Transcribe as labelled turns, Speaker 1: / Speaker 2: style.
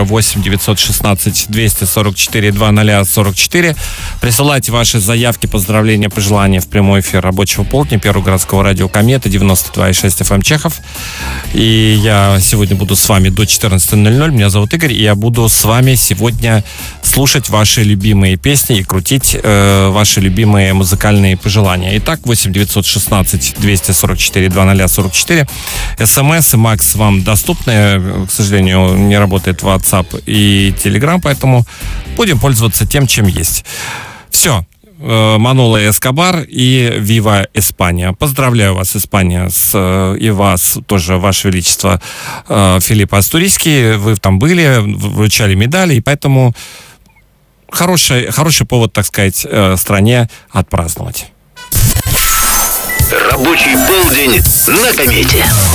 Speaker 1: 8 916 244 2044. Присылайте ваши заявки, поздравления, пожелания в прямой эфир рабочего полдня Первого городского радио Комета 92,6 FM Чехов. И я сегодня буду с вами до 14:00. Меня зовут Игорь, и я буду с вами сегодня слушать ваши любимые песни и крутить ваши любимые музыкальные пожелания. Итак, 8 916 244 2044. СМС и Макс вам доступны. К сожалению, не работает WhatsApp и Telegram, поэтому будем пользоваться тем, чем есть. Все. Манула Эскобар и Вива Испания. Поздравляю вас, Испания, и вас тоже, Ваше Величество, Филипп Астурийский. Вы там были, вручали медали, и поэтому хороший повод, так сказать, стране отпраздновать.
Speaker 2: Рабочий полдень на Комете.